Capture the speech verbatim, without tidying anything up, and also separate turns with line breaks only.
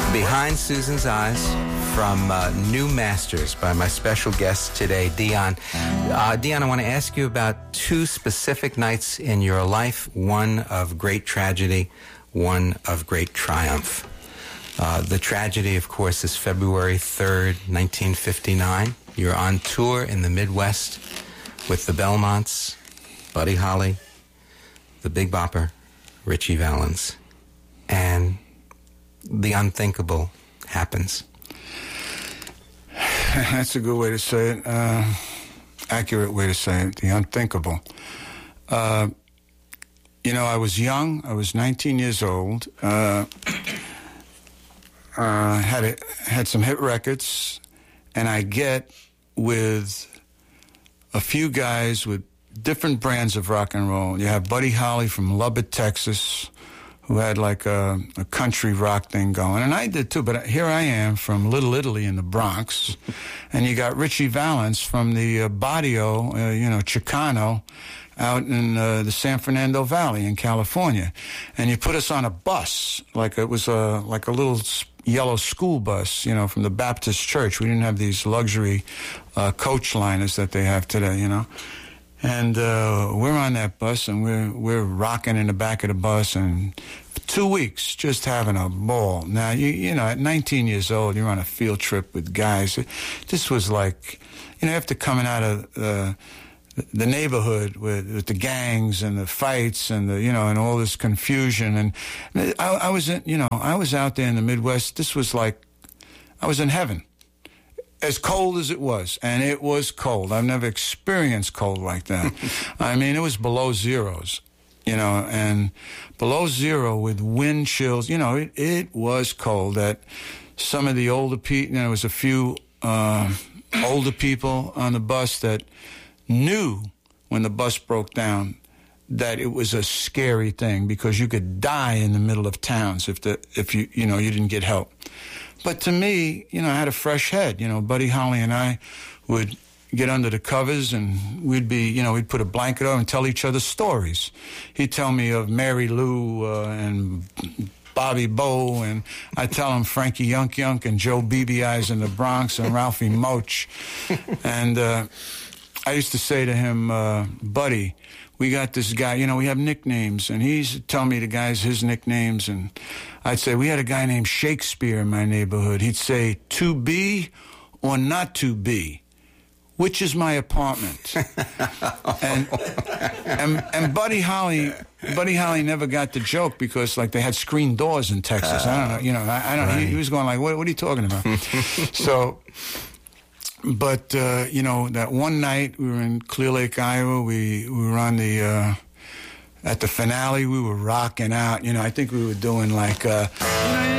Behind Susan's Eyes from uh, New Masters by my special guest today, Dion. Uh, Dion, I want to ask you about two specific nights in your life, one of great tragedy, one of great triumph. Uh, the tragedy, of course, is February third, nineteen fifty-nine. You're on tour in the Midwest with the Belmonts, Buddy Holly, the Big Bopper, Ritchie Valens, and the unthinkable happens.
That's a good way to say it. Uh, accurate way to say it. The unthinkable. Uh, you know, I was young. I was nineteen years old. Uh, uh, had a, had some hit records, and I get with a few guys with different brands of rock and roll. You have Buddy Holly from Lubbock, Texas, who had like a, a country rock thing going. And I did too, but here I am from Little Italy in the Bronx. And you got Ritchie Valens from the uh, Barrio, uh, you know, Chicano, out in uh, the San Fernando Valley in California. And you put us on a bus, like it was a, like a little yellow school bus, you know, from the Baptist church. We didn't have these luxury uh, coach liners that they have today, you know. And uh, we're on that bus, and we're we're rocking in the back of the bus, and for two weeks just having a ball. Now, you you know, at nineteen years old, you're on a field trip with guys. This was like, you know, after coming out of uh, the neighborhood with, with the gangs and the fights and the, you know, and all this confusion. And I, I was in, you know, I was out there in the Midwest. This was like, I was in heaven. As cold as it was, and it was cold. I've never experienced cold like that. I mean, it was below zeros, you know, and below zero with wind chills. You know, it, it was cold. That some of the older people, you know, there was a few uh, older people on the bus that knew when the bus broke down that it was a scary thing because you could die in the middle of towns if the if you you know you didn't get help. But to me, you know, I had a fresh head. You know, Buddy Holly and I would get under the covers, and we'd be, you know, we'd put a blanket over and tell each other stories. He'd tell me of Mary Lou uh, and Bobby Bo, and I'd tell him Frankie Yunk Yunk and Joe B B Eyes in the Bronx and Ralphie Moch. And uh, I used to say to him, uh, Buddy, we got this guy, you know, we have nicknames, and he's telling me the guys his nicknames, and I'd say, we had a guy named Shakespeare in my neighborhood. He'd say, to be or not to be, which is my apartment? and, and and Buddy Holly, Buddy Holly never got the joke because, like, they had screen doors in Texas. I don't know, you know, I, I don't know. Right. He, he was going like, what, what are you talking about? So, but, uh, you know, that one night we were in Clear Lake, Iowa. We, we were on the... Uh, At the finale, we were rocking out. You know, I think we were doing like, uh, you know,